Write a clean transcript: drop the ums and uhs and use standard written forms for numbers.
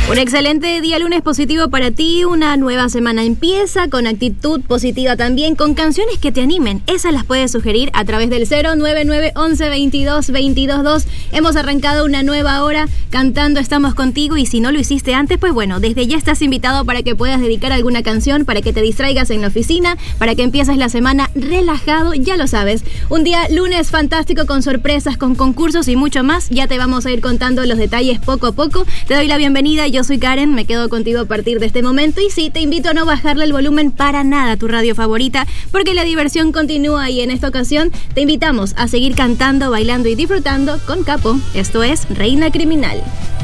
Un excelente día lunes positivo para ti, una nueva semana empieza con actitud positiva también, con canciones que te animen. Esas las puedes sugerir a través del 099 11 22 22 2. Hemos arrancado una nueva hora cantando Estamos Contigo y si no lo hiciste antes, pues bueno, desde ya estás invitado para que puedas dedicar alguna canción, para que te distraigas en la oficina, para que empieces la semana relajado, ya lo sabes. Un día lunes fantástico con sorpresas, con concursos y mucho más. Ya te vamos a ir contando los detalles poco a poco. Te doy la bienvenida. Yo soy Karen, me quedo contigo a partir de este momento y sí, te invito a no bajarle el volumen para nada a tu radio favorita porque la diversión continúa y en esta ocasión te invitamos a seguir cantando, bailando y disfrutando con Capo. Esto es Reina Criminal.